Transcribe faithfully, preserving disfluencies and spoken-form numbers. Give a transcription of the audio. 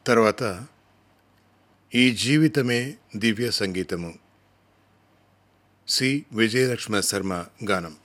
తర్వాత ఈ జీవితమే దివ్య సంగీతము సి విజయలక్ష్మ శర్మ గానం.